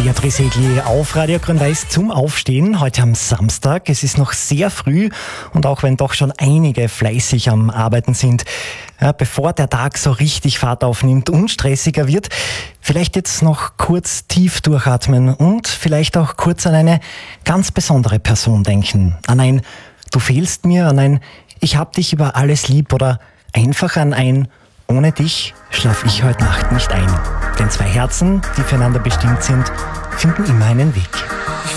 Beatrice Egli auf Radio Grün-Weiß zum Aufstehen, heute am Samstag. Es ist noch sehr früh und auch wenn doch schon einige fleißig am Arbeiten sind, bevor der Tag so richtig Fahrt aufnimmt und stressiger wird, vielleicht jetzt noch kurz tief durchatmen und vielleicht auch kurz an eine ganz besondere Person denken. An ein "Du fehlst mir", an ein "Ich hab dich über alles lieb" oder einfach an ein "Ohne dich schlaf ich heute Nacht nicht ein". Denn zwei Herzen, die füreinander bestimmt sind, finden immer einen Weg.